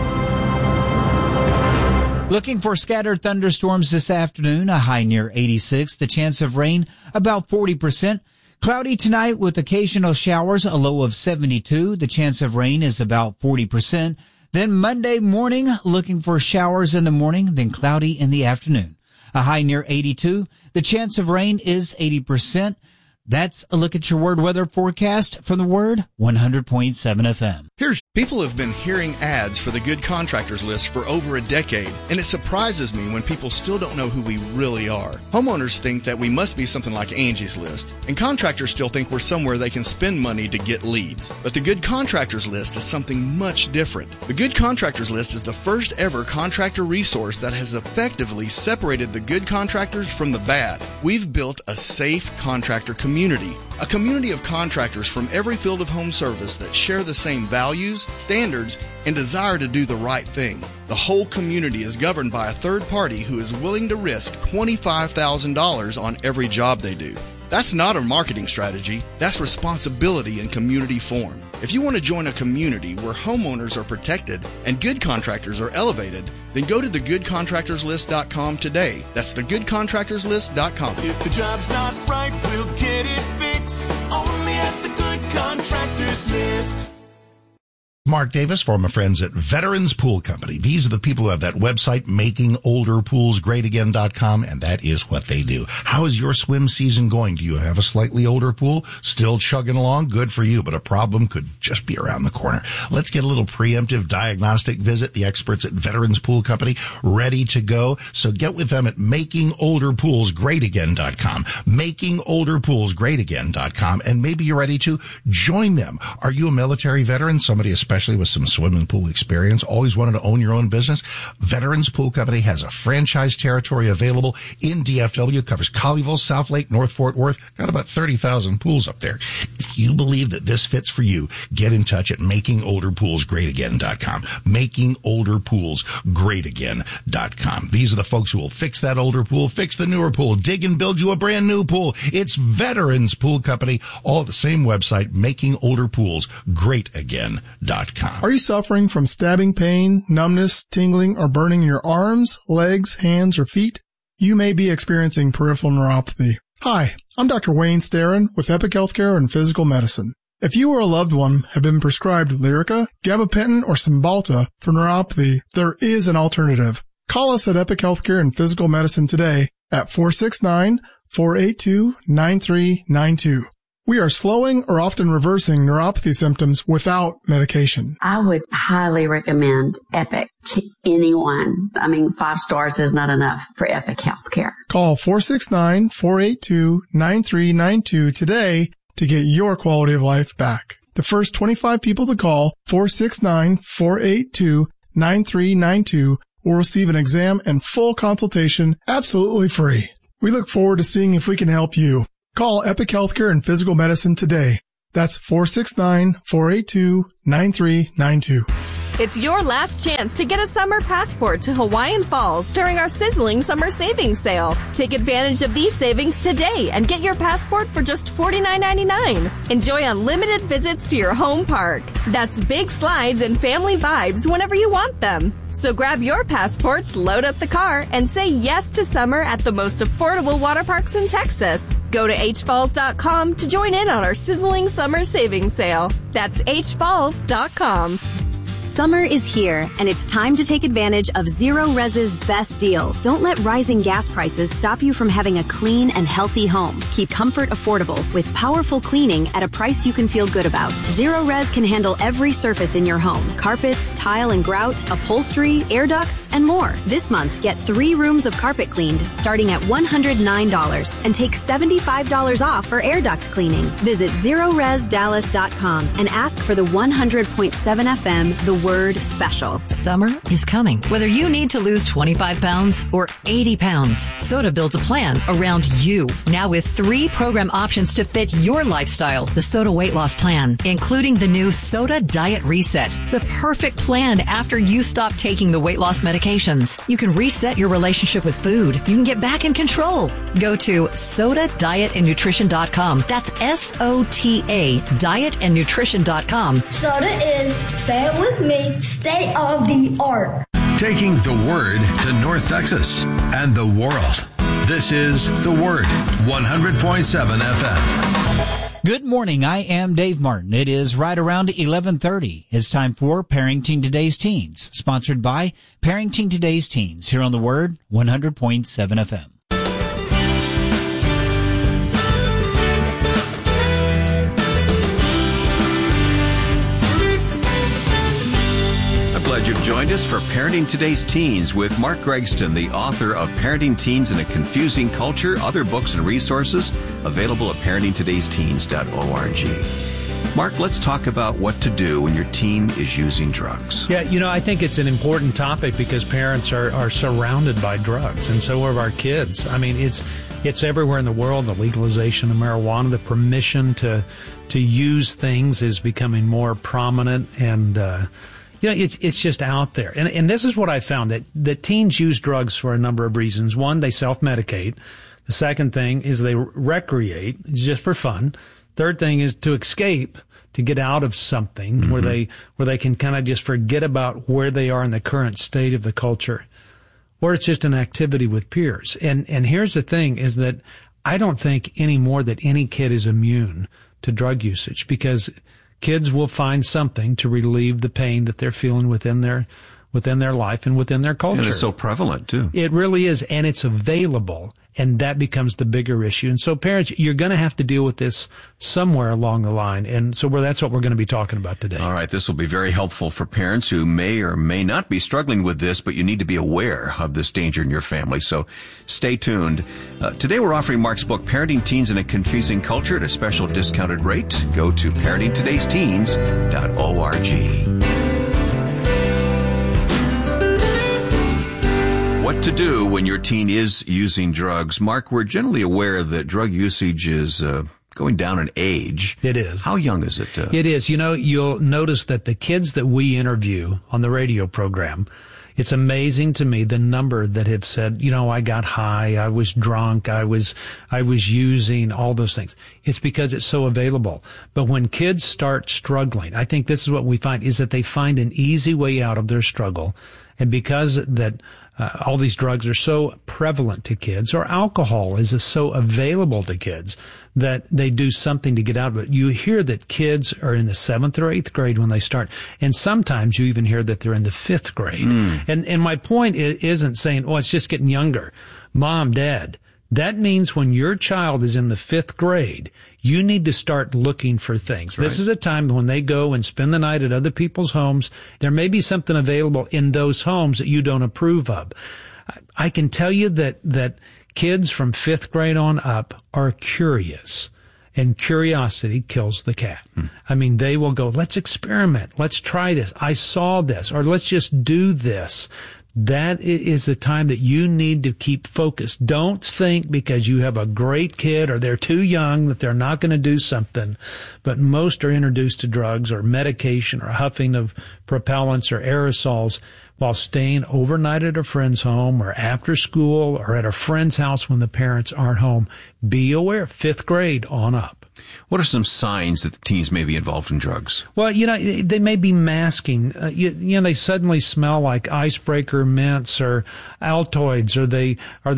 Looking for scattered thunderstorms this afternoon, a high near 86, the chance of rain about 40%. Cloudy tonight with occasional showers, a low of 72. The chance of rain is about 40%. Then Monday morning, looking for showers in the morning, then cloudy in the afternoon. A high near 82. The chance of rain is 80%. That's a look at your Word weather forecast from the Word 100.7 FM. People have been hearing ads for the Good Contractors List for over a decade, and it surprises me when people still don't know who we really are. Homeowners think that we must be something like Angie's List, and contractors still think we're somewhere they can spend money to get leads. But the Good Contractors List is something much different. The Good Contractors List is the first ever contractor resource that has effectively separated the good contractors from the bad. We've built a safe contractor community. A community of contractors from every field of home service that share the same values, standards, and desire to do the right thing. The whole community is governed by a third party who is willing to risk $25,000 on every job they do. That's not a marketing strategy. That's responsibility in community form. If you want to join a community where homeowners are protected and good contractors are elevated, then go to thegoodcontractorslist.com today. That's thegoodcontractorslist.com. If the job's not right, we'll get it fixed. Only at the Good Contractors List. Mark Davis for my friends at Veterans Pool Company. These are the people who have that website, makingolderpoolsgreatagain.com, and that is what they do. How is your swim season going? Do you have a slightly older pool? Still chugging along? Good for you, but a problem could just be around the corner. Let's get a little preemptive diagnostic visit. The experts at Veterans Pool Company ready to go. So get with them at makingolderpoolsgreatagain.com, makingolderpoolsgreatagain.com, and maybe you're ready to join them. Are you a military veteran? Somebody especially with some swimming pool experience, always wanted to own your own business? Veterans Pool Company has a franchise territory available in DFW, covers Colleyville, South Lake, North Fort Worth, got about 30,000 pools up there. If you believe that this fits for you, get in touch at makingolderpoolsgreatagain.com, makingolderpoolsgreatagain.com. These are the folks who will fix that older pool, fix the newer pool, dig and build you a brand new pool. It's Veterans Pool Company, all at the same website, makingolderpoolsgreatagain.com. Are you suffering from stabbing pain, numbness, tingling, or burning in your arms, legs, hands, or feet? You may be experiencing peripheral neuropathy. Hi, I'm Dr. Wayne Starrin with Epic Healthcare and Physical Medicine. If you or a loved one have been prescribed Lyrica, gabapentin, or Cymbalta for neuropathy, there is an alternative. Call us at Epic Healthcare and Physical Medicine today at 469-482-9392. We are slowing or often reversing neuropathy symptoms without medication. I would highly recommend Epic to anyone. 5 stars is not enough for Epic Healthcare. Call 469-482-9392 today to get your quality of life back. The first 25 people to call 469-482-9392 will receive an exam and full consultation absolutely free. We look forward to seeing if we can help you. Call Epic Healthcare and Physical Medicine today. That's 469-482-9392. It's your last chance to get a summer passport to Hawaiian Falls during our sizzling summer savings sale. Take advantage of these savings today and get your passport for just $49.99. Enjoy unlimited visits to your home park. That's big slides and family vibes whenever you want them. So grab your passports, load up the car, and say yes to summer at the most affordable water parks in Texas. Go to hfalls.com to join in on our sizzling summer savings sale. That's hfalls.com. Summer is here, and it's time to take advantage of Zero Res's best deal. Don't let rising gas prices stop you from having a clean and healthy home. Keep comfort affordable with powerful cleaning at a price you can feel good about. Zero Res can handle every surface in your home. Carpets, tile and grout, upholstery, air ducts, and more. This month, get 3 rooms of carpet cleaned starting at $109 and take $75 off for air duct cleaning. Visit ZeroResDallas.com and ask for the 100.7 FM, The Word Special. Summer is coming. Whether you need to lose 25 pounds or 80 pounds, Soda builds a plan around you. Now with 3 program options to fit your lifestyle. The Soda Weight Loss Plan, including the new Soda Diet Reset. The perfect plan after you stop taking the weight loss medications. You can reset your relationship with food. You can get back in control. Go to SodaDietAndNutrition.com. That's SOTA, dietandnutrition.com. Soda is, say it with me, state of the art. Taking the Word to North Texas and the world. This is The Word, 100.7 FM. Good morning. I am Dave Martin. It is right around 11:30. It's time for Parenting Today's Teens, sponsored by Parenting Today's Teens here on The Word, 100.7 FM. Glad you've joined us for Parenting Today's Teens with Mark Gregston, the author of Parenting Teens in a Confusing Culture. Other books and resources available at parentingtodaysteens.org. Mark, let's talk about what to do when your teen is using drugs. Yeah, I think it's an important topic because parents are surrounded by drugs, and so are our kids. It's everywhere in the world. The legalization of marijuana, the permission to use things is becoming more prominent, and it's just out there. And this is what I found, that teens use drugs for a number of reasons. One, they self-medicate. The second thing is they recreate, just for fun. Third thing is to escape, to get out of something where they can kind of just forget about where they are in the current state of the culture. Or it's just an activity with peers. And here's the thing, is that I don't think anymore that any kid is immune to drug usage, because kids will find something to relieve the pain that they're feeling within their life and within their culture. And it's so prevalent, too. It really is, and it's available, and that becomes the bigger issue. And so parents, you're going to have to deal with this somewhere along the line, and so that's what we're going to be talking about today. All right, this will be very helpful for parents who may or may not be struggling with this, but you need to be aware of this danger in your family, so stay tuned. Today we're offering Mark's book, Parenting Teens in a Confusing Culture, at a special discounted rate. Go to parentingtodaysteens.org. What to do when your teen is using drugs. Mark, we're generally aware that drug usage is going down in age. It is. How young is it? It is. You'll notice that the kids that we interview on the radio program, it's amazing to me the number that have said, I got high, I was drunk, I was using, all those things. It's because it's so available. But when kids start struggling, I think this is what we find, is that they find an easy way out of their struggle. And because that all these drugs are so prevalent to kids, or alcohol is so available to kids, that they do something to get out of it. You hear that kids are in the 7th or 8th grade when they start, and sometimes you even hear that they're in the 5th grade. And my point isn't saying, it's just getting younger. Mom, Dad, That means when your child is in the 5th grade, you need to start looking for things. That's This is a time when they go and spend the night at other people's homes. There may be something available in those homes that you don't approve of. I can tell you that kids from 5th grade on up are curious. And curiosity kills the cat. I mean, they will go, let's experiment. Let's try this. I saw this. Or let's just do this. That is the time that you need to keep focused. Don't think because you have a great kid or they're too young that they're not going to do something. But most are introduced to drugs or medication or huffing of propellants or aerosols while staying overnight at a friend's home or after school or at a friend's house when the parents aren't home. Be aware, 5th grade on up. What are some signs that the teens may be involved in drugs? Well, they may be masking. They suddenly smell like icebreaker mints or Altoids, or they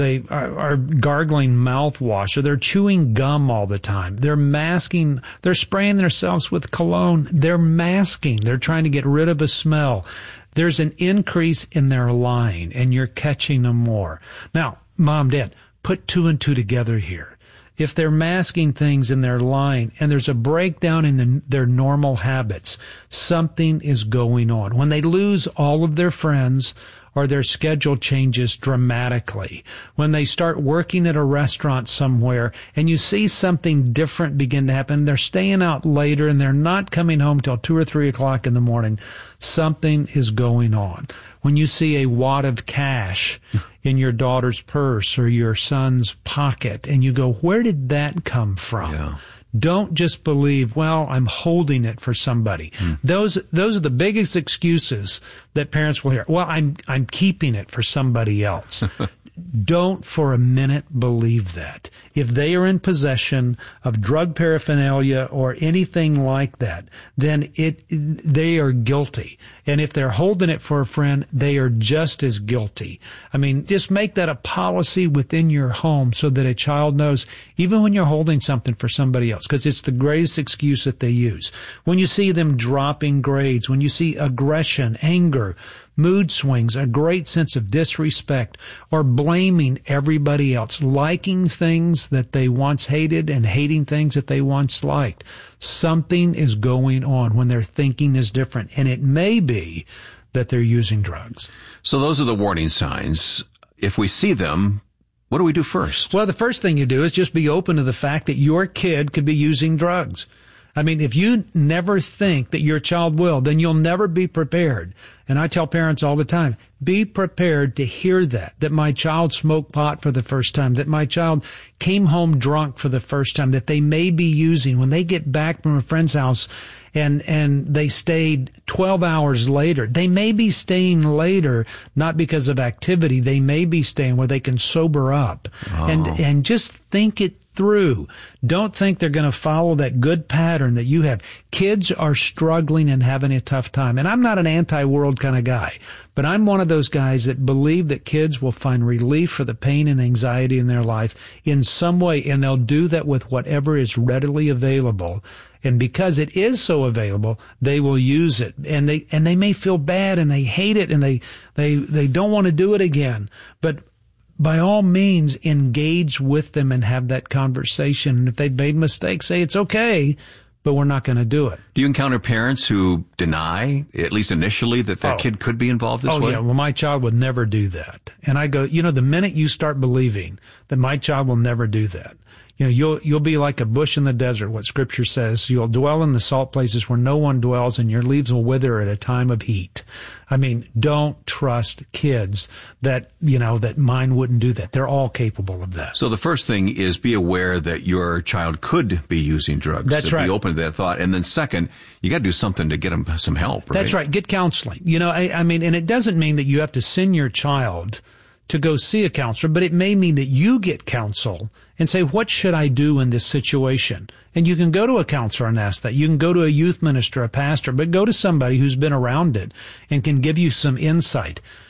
are gargling mouthwash, or they're chewing gum all the time. They're masking. They're spraying themselves with cologne. They're masking. They're trying to get rid of a smell. There's an increase in their lying, and you're catching them more. Now, Mom, Dad, put 2 and 2 together here. If they're masking things and they're lying and there's a breakdown in their normal habits, something is going on. When they lose all of their friends or their schedule changes dramatically, when they start working at a restaurant somewhere and you see something different begin to happen, they're staying out later and they're not coming home till 2 or 3 o'clock in the morning, something is going on. When you see a wad of cash in your daughter's purse or your son's pocket and you go, where did that come from? Yeah. Don't just believe, well, I'm holding it for somebody. Those are the biggest excuses that parents will hear. Well, I'm keeping it for somebody else. Don't for a minute believe that. If they are in possession of drug paraphernalia or anything like that, then they are guilty. And if they're holding it for a friend, they are just as guilty. I mean, just make that a policy within your home so that a child knows, even when you're holding something for somebody else, because it's the greatest excuse that they use. When you see them dropping grades, when you see aggression, anger, mood swings, a great sense of disrespect, or blaming everybody else, liking things that they once hated and hating things that they once liked. Something is going on when their thinking is different, and it may be that they're using drugs. So those are the warning signs. If we see them, what do we do first? Well, the first thing you do is just be open to the fact that your kid could be using drugs. I mean, if you never think that your child will, then you'll never be prepared. And I tell parents all the time, be prepared to hear that my child smoked pot for the first time, that my child came home drunk for the first time, that they may be using when they get back from a friend's house and they stayed 12 hours later. They may be staying later, not because of activity. They may be staying where they can sober up and just think it through. Don't think they're going to follow that good pattern that you have. Kids are struggling and having a tough time. And I'm not an anti-world kind of guy, but I'm one of those guys that believe that kids will find relief for the pain and anxiety in their life in some way, and they'll do that with whatever is readily available. And because it is so available, they will use it. And they may feel bad and they hate it and they don't want to do it again. But by all means, engage with them and have that conversation. And if they've made mistakes, say it's okay, but we're not going to do it. Do you encounter parents who deny, at least initially, that their kid could be involved this way? Oh, yeah. Well, my child would never do that. And I go, the minute you start believing that my child will never do that, you'll be like a bush in the desert, what Scripture says. You'll dwell in the salt places where no one dwells, and your leaves will wither at a time of heat. I mean, don't trust kids that mine wouldn't do that. They're all capable of that. So the first thing is be aware that your child could be using drugs. That's right. Be open to that thought. And then second, you got to do something to get them some help, right? That's right. Get counseling. I mean, and it doesn't mean that you have to send your child to go see a counselor, but it may mean that you get counsel and say, what should I do in this situation? And you can go to a counselor and ask that. You can go to a youth minister, a pastor, but go to somebody who's been around it and can give you some insight.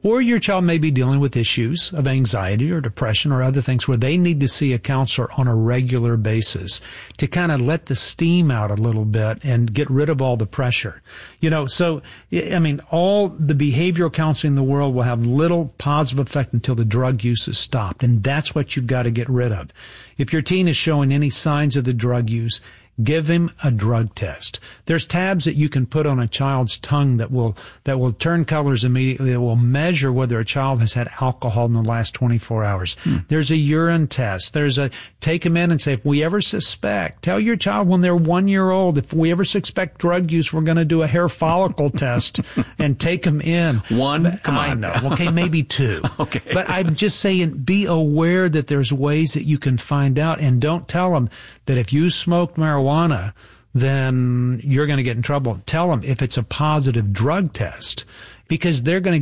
Or your child may be dealing with issues of anxiety or depression or other things where they need to see a counselor on a regular basis to kind of let the steam out a little bit and get rid of all the pressure. So, I mean, all the behavioral counseling in the world will have little positive effect until the drug use is stopped. And that's what you've got to get rid of. If your teen is showing any signs of the drug use, give him a drug test. There's tabs that you can put on a child's tongue that will turn colors immediately, that will measure whether a child has had alcohol in the last 24 hours. There's a urine test. Take them in and say, if we ever suspect, tell your child when they're 1 year old, if we ever suspect drug use, we're going to do a hair follicle test and take them in. One? Come on. I know. Okay, maybe 2. Okay. But I'm just saying, be aware that there's ways that you can find out, and don't tell them that if you smoked marijuana, then you're going to get in trouble. Tell them if it's a positive drug test, because they're going to